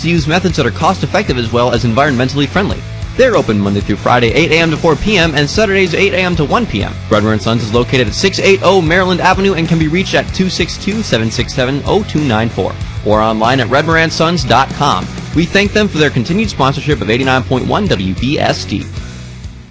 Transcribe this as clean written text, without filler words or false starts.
to use methods that are cost-effective as well as environmentally friendly. They're open Monday through Friday, 8 a.m. to 4 p.m., and Saturdays, 8 a.m. to 1 p.m. Redmer & Sons is located at 680 Maryland Avenue and can be reached at 262-767-0294 or online at redmerandsons.com. We thank them for their continued sponsorship of 89.1 WBSD.